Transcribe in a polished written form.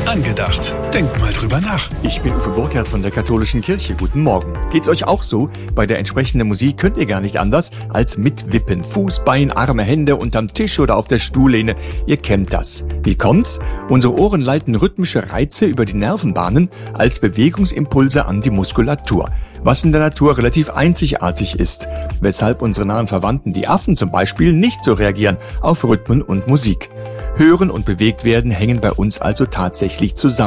Angedacht. Denkt mal drüber nach. Ich bin Uwe Burkhardt von der Katholischen Kirche. Guten Morgen. Geht's euch auch so? Bei der entsprechenden Musik könnt ihr gar nicht anders als mitwippen. Fuß, Bein, Arme, Hände unterm Tisch oder auf der Stuhllehne. Ihr kennt das. Wie kommt's? Unsere Ohren leiten rhythmische Reize über die Nervenbahnen als Bewegungsimpulse an die Muskulatur, was in der Natur relativ einzigartig ist, weshalb unsere nahen Verwandten, die Affen zum Beispiel, nicht so reagieren auf Rhythmen und Musik. Hören und bewegt werden hängen bei uns also tatsächlich zusammen.